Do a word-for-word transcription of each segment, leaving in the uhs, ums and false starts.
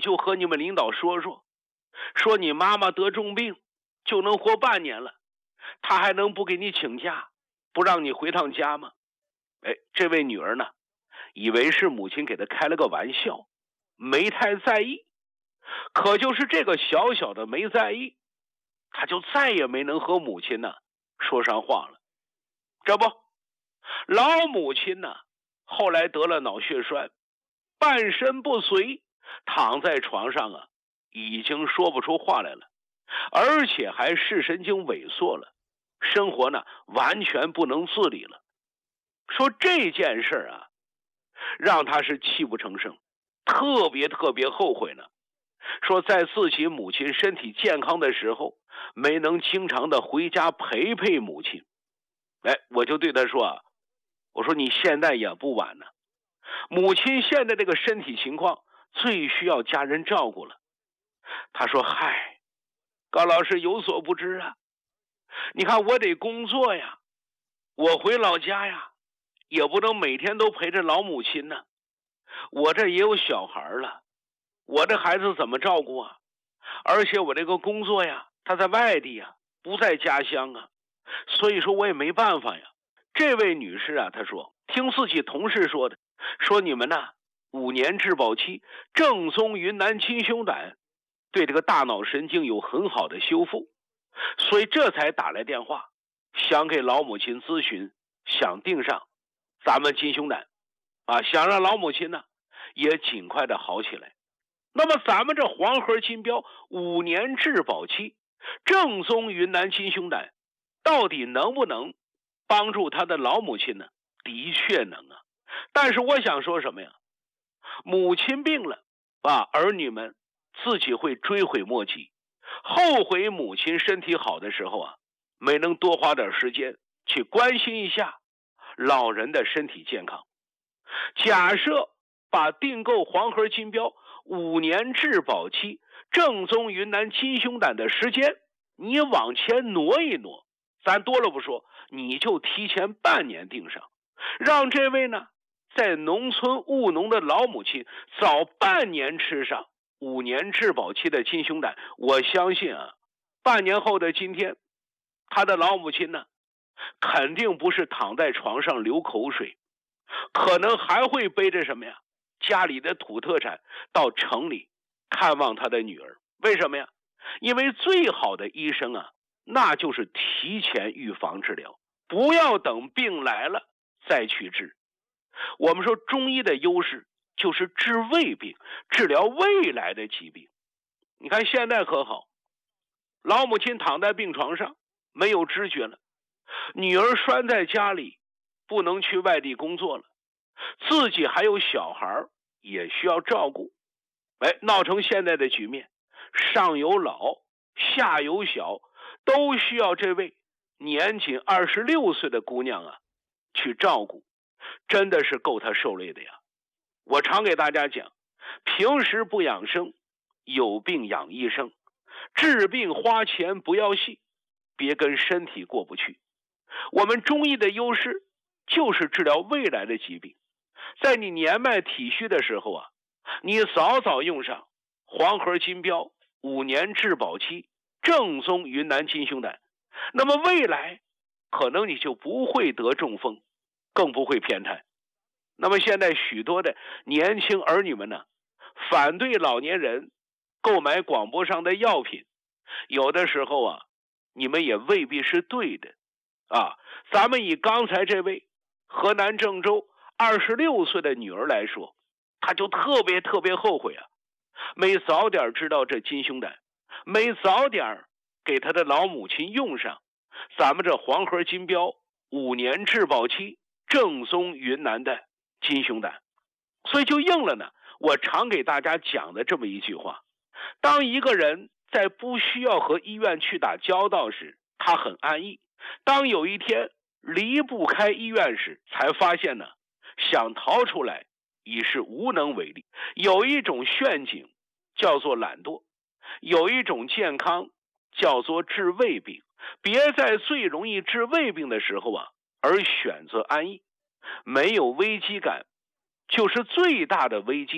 就和你们领导说说，说你妈妈得重病就能活半年了，她还能不给你请假，不让你回趟家吗？哎，这位女儿呢，以为是母亲给她开了个玩笑，没太在意。可就是这个小小的没在意，她就再也没能和母亲呢说上话了。这不，老母亲呢，后来得了脑血栓，半身不遂，躺在床上啊，已经说不出话来了，而且还视神经萎缩了，生活呢完全不能自理了。说这件事啊，让他是泣不成声，特别特别后悔呢。说在自己母亲身体健康的时候，没能经常的回家陪陪母亲。哎，我就对他说啊，我说你现在也不晚呢，母亲现在这个身体情况最需要家人照顾了。他说，嗨，高老师有所不知啊，你看我得工作呀，我回老家呀，也不能每天都陪着老母亲呢，我这也有小孩了，我这孩子怎么照顾啊？而且我这个工作呀，他在外地呀，不在家乡啊，所以说我也没办法呀。这位女士啊，她说听自己同事说的，说你们呢五年质保期，正宗云南金胸胆对这个大脑神经有很好的修复，所以这才打来电话，想给老母亲咨询，想订上咱们金胸胆啊，想让老母亲呢也尽快的好起来。那么咱们这黄河金标五年质保期，正宗云南金胸胆到底能不能帮助他的老母亲呢？的确能啊。但是我想说什么呀？母亲病了啊，儿女们自己会追悔莫及，后悔母亲身体好的时候啊，没能多花点时间去关心一下老人的身体健康。假设把订购黄河金标五年质保期正宗云南金胸胆的时间你往前挪一挪，咱多了不说，你就提前半年订上，让这位呢在农村务农的老母亲早半年吃上五年质保期的金胸胆。我相信啊，半年后的今天，他的老母亲呢肯定不是躺在床上流口水，可能还会背着什么呀，家里的土特产到城里看望他的女儿。为什么呀？因为最好的医生啊，那就是提前预防治疗，不要等病来了再去治。我们说中医的优势就是治未病，治疗未来的疾病。你看现在可好，老母亲躺在病床上没有知觉了，女儿拴在家里不能去外地工作了，自己还有小孩也需要照顾。哎，闹成现在的局面，上有老下有小，都需要这位年仅二十六岁的姑娘啊去照顾，真的是够她受累的呀。我常给大家讲，平时不养生，有病养医生，治病花钱不要戏，别跟身体过不去。我们中医的优势就是治疗未来的疾病，在你年迈体虚的时候啊，你早早用上黄河金标五年质保期正宗云南金胸胆，那么未来可能你就不会得中风，更不会偏瘫。那么现在许多的年轻儿女们呢，反对老年人购买广播上的药品，有的时候啊，你们也未必是对的啊。咱们以刚才这位河南郑州二十六岁的女儿来说，她就特别特别后悔啊，没早点知道这金胸胆，没早点给她的老母亲用上咱们这黄河金标五年质保期正宗云南的金胸胆。所以就应了呢我常给大家讲的这么一句话，当一个人在不需要和医院去打交道时，他很安逸，当有一天离不开医院时，才发现呢想逃出来已是无能为力。有一种陷阱叫做懒惰，有一种健康叫做治未病。别在最容易治未病的时候啊而选择安逸，没有危机感就是最大的危机。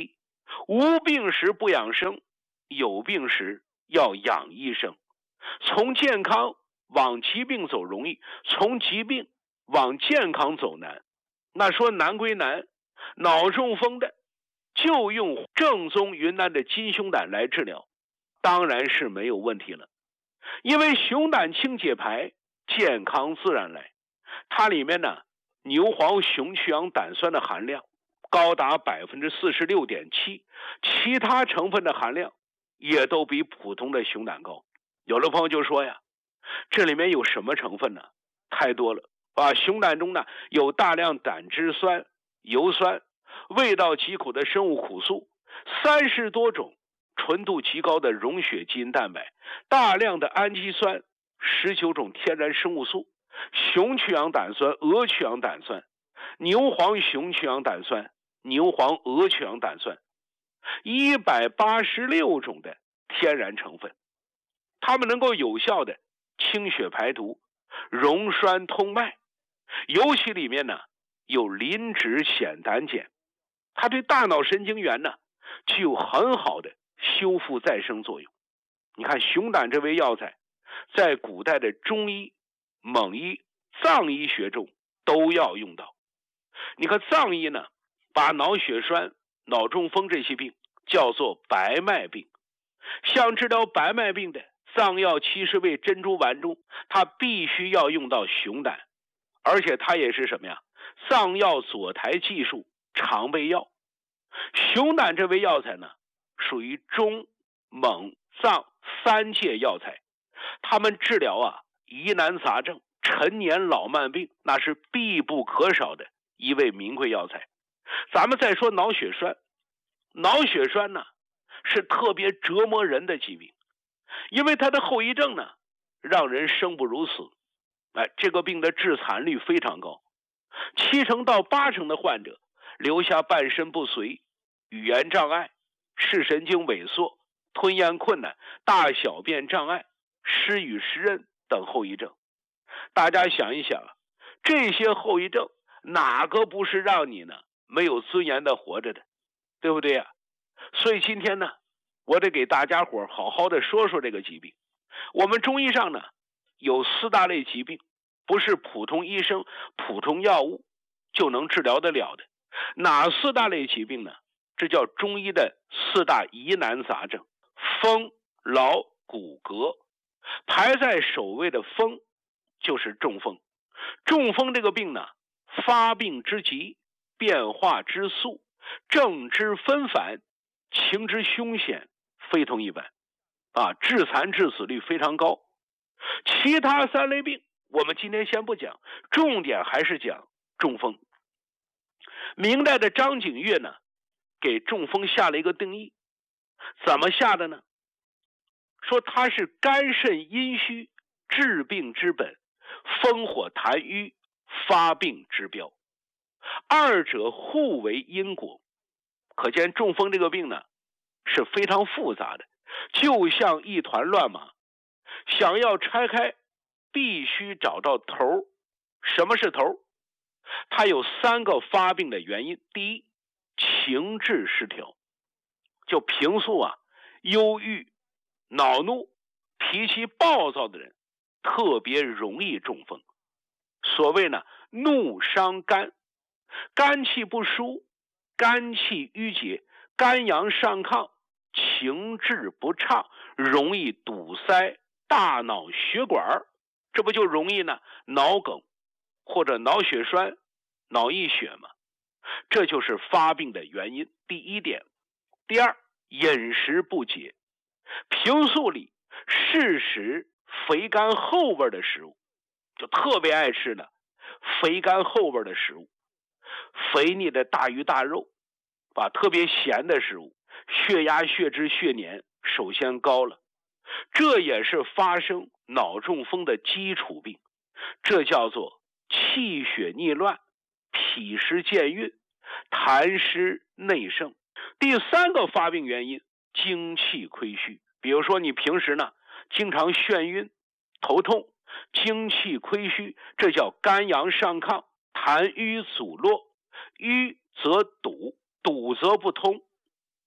无病时不养生，有病时要养医生。从健康往疾病走容易，从疾病往健康走难。那说难归难，脑中风的就用正宗云南的金熊胆来治疗，当然是没有问题了。因为熊胆清解排，健康自然来。它里面呢，牛黄熊去氧胆酸的含量高达 百分之四十六点七， 其他成分的含量也都比普通的熊胆高。有的朋友就说呀，这里面有什么成分呢？太多了啊！熊胆中呢有大量胆汁酸、油酸、味道极苦的生物苦素，三十多种纯度极高的溶血基因蛋白，大量的氨基酸，十九种天然生物素，熊去氧胆酸、鹅去氧胆酸、牛黄熊去氧胆酸、牛黄鹅去氧胆酸，一百八十六种的天然成分，它们能够有效的清血排毒、溶栓通脉，尤其里面呢有磷脂酰胆碱，它对大脑神经元呢具有很好的修复再生作用。你看熊胆这味药材在古代的中医、蒙医、藏医学中都要用到。你看藏医呢把脑血栓、脑中风这些病叫做白脉病，像治疗白脉病的藏药七十味珍珠丸中，它必须要用到熊胆，而且它也是什么呀？藏药左台技术常备药。熊胆这味药材呢，属于中、蒙、藏三界药材，它们治疗啊疑难杂症、陈年老慢病，那是必不可少的一味名贵药材。咱们再说脑血栓，脑血栓呢是特别折磨人的疾病，因为它的后遗症呢让人生不如死。哎，这个病的致残率非常高，七成到八成的患者留下半身不遂、语言障碍、视神经萎缩、吞咽困难、大小便障碍、失语失认等后遗症。大家想一想啊，这些后遗症哪个不是让你呢没有尊严的活着的，对不对呀？所以今天呢，我得给大家伙好好的说说这个疾病。我们中医上呢有四大类疾病，不是普通医生、普通药物就能治疗得了的。哪四大类疾病呢？这叫中医的四大疑难杂症：风、劳、骨骼。排在首位的风就是中风。中风这个病呢，发病之急，变化之速，症之纷繁，情之凶险，非同一般啊，致残致死率非常高。其他三类病我们今天先不讲，重点还是讲中风。明代的张景岳呢给中风下了一个定义，怎么下的呢？说它是肝肾阴虚治病之本，风火痰瘀发病之标，二者互为因果。可见中风这个病呢是非常复杂的，就像一团乱麻，想要拆开必须找到头。什么是头？它有三个发病的原因。第一，情志失调，就平素啊忧郁、恼怒、脾气暴躁的人特别容易中风。所谓呢怒伤肝，肝气不舒，肝气郁结，肝阳上亢，情志不畅，容易堵塞大脑血管，这不就容易呢脑梗或者脑血栓、脑溢血吗？这就是发病的原因，第一点。第二，饮食不节，平素里适食肥甘厚味的食物，就特别爱吃的肥甘厚味的食物，肥腻的大鱼大肉啊，特别咸的食物，血压、血脂、血粘首先高了，这也是发生脑中风的基础病，这叫做气血逆乱、脾湿健运、痰湿内盛。第三个发病原因，精气亏虚。比如说你平时呢经常眩晕、头痛，精气亏虚，这叫肝阳上亢，痰瘀阻络，瘀则堵，堵则不通。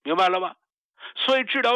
明白了吧？所以治疗